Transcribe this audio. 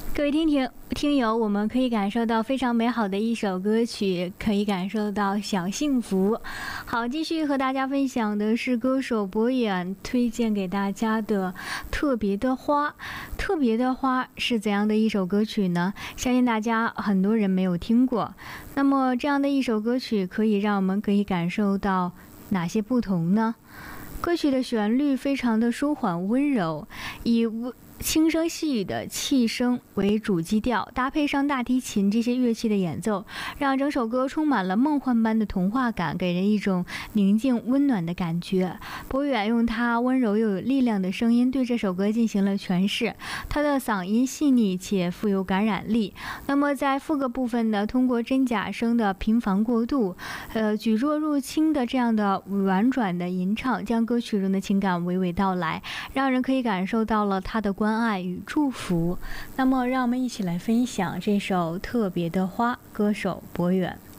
各位听友，我们可以感受到非常美好的一首歌曲，可以感受到小幸福。好，继续和大家分享的是歌手博远推荐给大家的特别的花。特别的花是怎样的一首歌曲呢？相信大家很多人没有听过。那么这样的一首歌曲可以让我们可以感受到哪些不同呢？歌曲的旋律非常的舒缓温柔，以轻声细语的气声为主基调，搭配上大提琴这些乐器的演奏，让整首歌充满了梦幻般的童话感，给人一种宁静温暖的感觉。博远用他温柔又有力量的声音对这首歌进行了诠释，他的嗓音细腻且富有感染力。那么在副歌部分呢，通过真假声的频繁过渡，举弱入轻的这样的婉转的吟唱，将歌曲中的情感娓娓道来，让人可以感受到了他的关爱与祝福。那么让我们一起来分享这首特别的花，歌手博远。